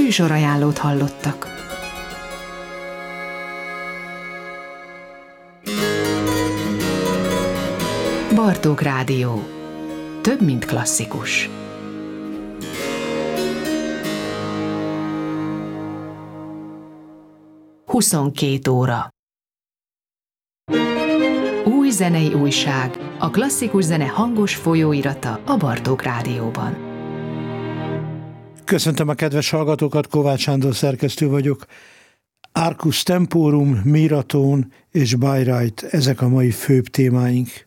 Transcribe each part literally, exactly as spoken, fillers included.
Műsorajánlót hallottak. Bartók Rádió. Több, mint klasszikus. huszonkét óra. Új zenei újság, a klasszikus zene hangos folyóirata a Bartók Rádióban. Köszöntöm a kedves hallgatókat, Kovács Sándor szerkesztő vagyok. Arcus Temporum, Miraton és Bayreuth, ezek a mai főbb témáink.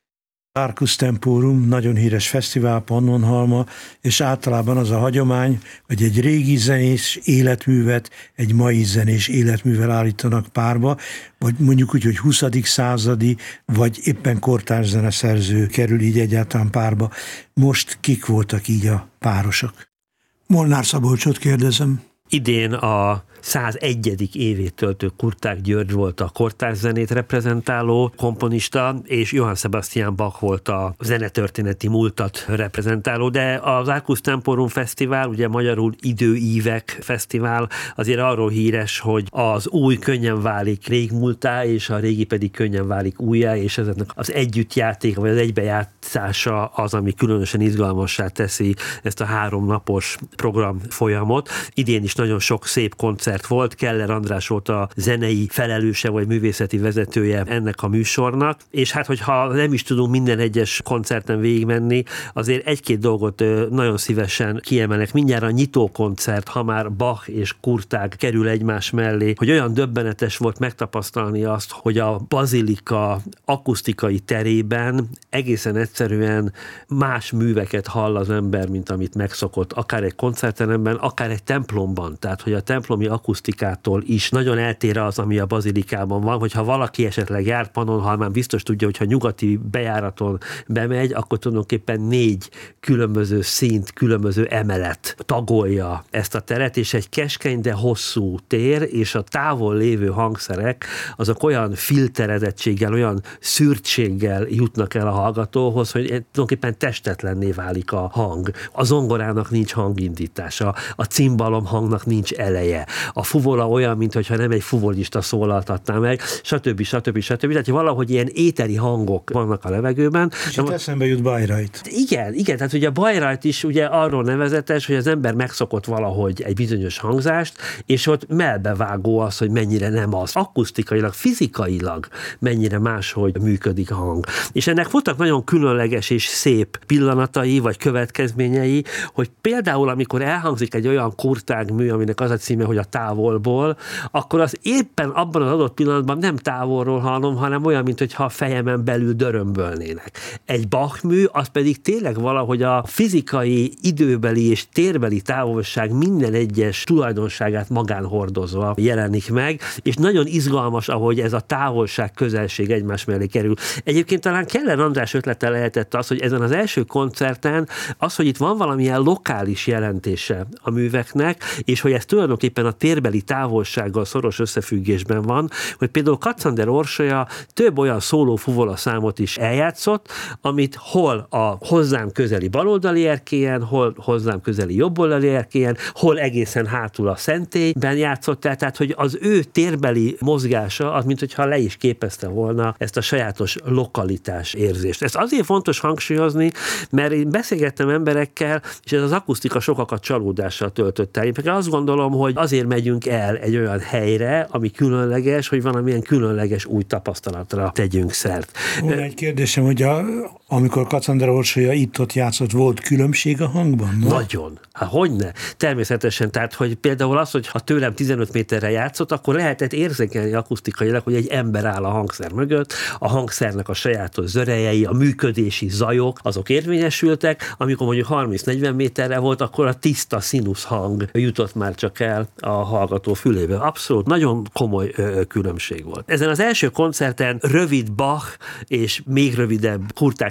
Arcus Temporum nagyon híres fesztivál, Pannonhalma, és általában az a hagyomány, hogy egy régi zenés életművet egy mai zenés életművel állítanak párba, vagy mondjuk úgy, hogy huszadik századi, vagy éppen kortárs zeneszerző kerül így egyáltalán párba. Most kik voltak így a párosok? Molnár Szabolcsot kérdezem. Idén a százegyedik évét töltő Kurtág György volt a kortárs zenét reprezentáló komponista, és Johann Sebastian Bach volt a zenetörténeti múltat reprezentáló, de az Arcus Temporum Fesztivál, ugye magyarul Időívek Fesztivál, azért arról híres, hogy az új könnyen válik régmúltá, és a régi pedig könnyen válik újjá, és ezeknek az együttjáték, vagy az egybejátszása az, ami különösen izgalmassá teszi ezt a háromnapos program folyamot. Idén is nagyon sok szép koncert volt, Keller András volt a zenei felelőse vagy művészeti vezetője ennek a műsornak, és hát hogyha nem is tudunk minden egyes koncerten végigmenni, azért egy-két dolgot nagyon szívesen kiemelek. Mindjárt a nyitókoncert, ha már Bach és Kurtág kerül egymás mellé, hogy olyan döbbenetes volt megtapasztalni azt, hogy a bazilika akusztikai terében egészen egyszerűen más műveket hall az ember, mint amit megszokott, akár egy koncertteremben, akár egy templomban. Tehát, hogy a templomi akusztikától is nagyon eltér az, ami a bazilikában van, hogyha valaki esetleg járt Pannonhalmán, biztos tudja, hogyha nyugati bejáraton bemegy, akkor tulajdonképpen négy különböző szint, különböző emelet tagolja ezt a teret, és egy keskeny, de hosszú tér, és a távol lévő hangszerek, azok olyan filteredettséggel, olyan szürtséggel jutnak el a hallgatóhoz, hogy tulajdonképpen testetlenné válik a hang. A zongorának nincs hangindítása, a cimbalom hangnak nincs eleje. A fuvola olyan, mintha nem egy fuvolista szólaltatná meg, stb. stb. stb. Tehát valahogy ilyen éteri hangok vannak a levegőben. És itt eszembe jut Bayreuth. Igen, igen, tehát ugye a Bayreuth is ugye arról nevezetes, hogy az ember megszokott valahogy egy bizonyos hangzást, és ott melbevágó az, hogy mennyire nem az. Akusztikailag, fizikailag mennyire máshogy működik a hang. És ennek voltak nagyon különleges és szép pillanatai, vagy következményei, hogy például amikor elhangzik egy olyan Kurtág mű, aminek az a címe, hogy a távolból, akkor az éppen abban az adott pillanatban nem távolról hallom, hanem olyan, mintha a fejemen belül dörömbölnének. Egy Bach mű, az pedig tényleg valahogy a fizikai, időbeli és térbeli távolság minden egyes tulajdonságát magán hordozva jelenik meg, és nagyon izgalmas, ahogy ez a távolság, közelség egymás mellé kerül. Egyébként talán Keller András ötlete lehetett az, hogy ezen az első koncerten az, hogy itt van valamilyen lokális jelentése a műveknek, és hogy ez tulajdonképpen a térbeli távolsággal szoros összefüggésben van, hogy például Katzander Orsolya több olyan szóló fuvola számot is eljátszott, amit hol a hozzám közeli baloldali erkélyen, hol hozzám közeli jobboldali erkélyen, hol egészen hátul a szentélyben játszott el, tehát hogy az ő térbeli mozgása az, mintha le is képezte volna ezt a sajátos lokalitás érzést. Ez azért fontos hangsúlyozni, mert én beszélgettem emberekkel, és ez az akusztika sokakat csalódással töltött el. Én pedig azt gondolom, hogy azért megyünk el egy olyan helyre, ami különleges, hogy valamilyen különleges új tapasztalatra tegyünk szert. Van egy kérdésem, hogy a, amikor Katzander Orsolya itt-ott játszott, volt különbség a hangban? No? Nagyon. Hát hogyne? Természetesen, tehát, hogy például az, hogy ha tőlem tizenöt méterre játszott, akkor lehetett érzékelni akusztikailag, hogy egy ember áll a hangszer mögött, a hangszernek a sajátos zörejei, a működési zajok, azok érvényesültek, amikor mondjuk harminc-negyven méterre volt, akkor a tiszta színusz hang jutott már csak el a hallgató fülébe. Abszolút, nagyon komoly ö, különbség volt. Ezen az első koncerten rövid Bach és még rövidebb Kurtág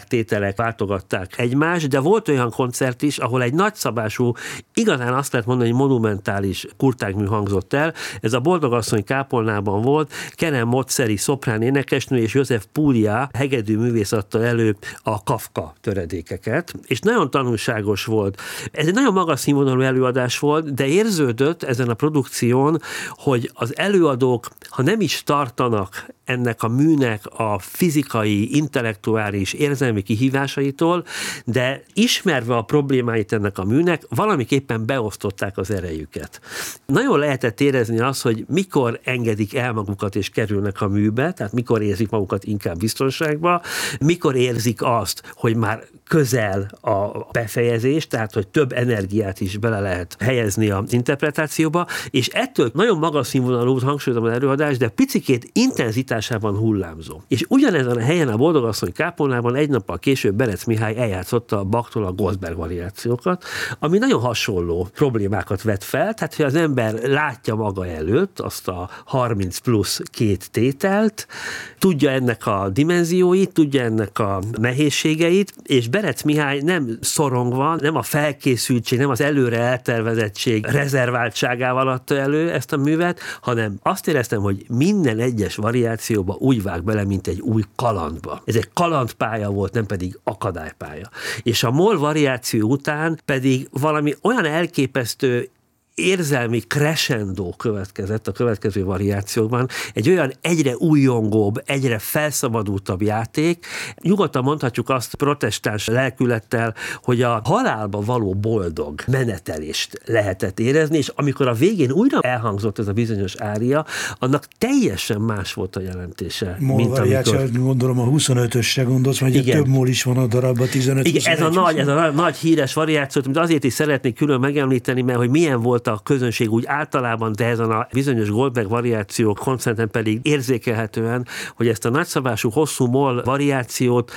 tételek váltogatták egymást, de volt olyan koncert is, ahol egy nagyszabású, igazán azt lehet mondani, hogy monumentális kurtágmű hangzott el. Ez a Boldogasszony kápolnában volt, Keren Motzeri szoprán énekesnő és József Púlia hegedű művész adta elő a Kafka töredékeket, és nagyon tanulságos volt. Ez egy nagyon magas színvonalú előadás volt, de érződött ezen a produkción, hogy az előadók, ha nem is tartanak ennek a műnek a fizikai, intellektuális, érzelmi kihívásaitól, de ismerve a problémáit ennek a műnek, valamiképpen beosztották az erejüket. Nagyon lehetett érezni azt, hogy mikor engedik el magukat és kerülnek a műbe, tehát mikor érzik magukat inkább biztonságba, mikor érzik azt, hogy már közel a befejezés, tehát hogy több energiát is bele lehet helyezni az interpretációba, és ettől nagyon magas színvonalú, hangsúlyozom az előadás, de picikét intenzitásában hullámzó. És ugyanezen a helyen a Boldogasszony kápolnában egy nappal később Berec Mihály eljátszotta a Bachtól a Goldberg variációkat, ami nagyon hasonló problémákat vet fel, tehát hogy az ember látja maga előtt azt a harminc plusz két tételt, tudja ennek a dimenzióit, tudja ennek a nehézségeit, és Berec Mihály nem szorongva, nem a felkészültség, nem az előre eltervezettség rezerváltságával adta elő ezt a művet, hanem azt éreztem, hogy minden egyes variációba úgy vág bele, mint egy új kalandba. Ez egy kalandpálya volt, nem pedig akadálypálya. És a MOL variáció után pedig valami olyan elképesztő érzelmi crescendo következett a következő variációkban, egy olyan egyre újongóbb, egyre felszabadultabb játék. Nyugodtan mondhatjuk azt protestáns lelkülettel, hogy a halálba való boldog menetelést lehetett érezni, és amikor a végén újra elhangzott ez a bizonyos ária, annak teljesen más volt a jelentése. MOL variáció, amikor... gondolom a huszonötösre gondolsz, mert több MOL is van a darabban, tizenöt. Igen, ez a, nagy, ez a nagy híres variációt, amit azért is szeretnék külön megemlíteni, mert hogy milyen volt a közönség úgy általában, de ezen a bizonyos Goldberg variáció koncerten pedig érzékelhetően, hogy ezt a nagyszabású hosszú MOL variációt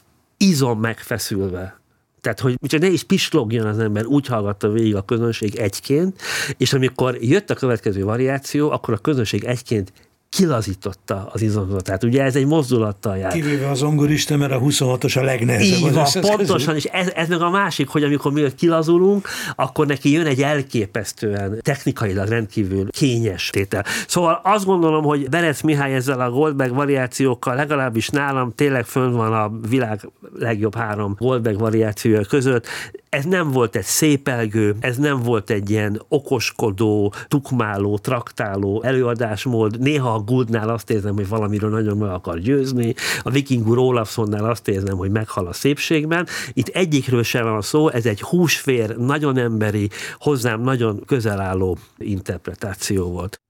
izom megfeszülve. Tehát, hogy csak ne is pislogjon az ember, úgy hallgatta végig a közönség egyként, és amikor jött a következő variáció, akkor a közönség egyként kilazította az izomzatát. Ugye ez egy mozdulattal jár. Kivéve az zongorista, mert a huszonhatos a legnehezebb. Így van, pontosan, és ez, ez meg a másik, hogy amikor mi kilazulunk, akkor neki jön egy elképesztően technikailag rendkívül kényes tétel. Szóval azt gondolom, hogy Berec Mihály ezzel a Goldberg variációkkal, legalábbis nálam tényleg fönn van a világ legjobb három Goldberg variációja között. Ez nem volt egy szépelgő, ez nem volt egy ilyen okoskodó, tukmáló, traktáló előadásmód. Néha a Gouldnál azt érzem, hogy valamiről nagyon meg akar győzni, a Viking úr Olafssonnál azt érzem, hogy meghal a szépségben. Itt egyikről sem van szó, ez egy húsvér, nagyon emberi, hozzám nagyon közel álló interpretáció volt.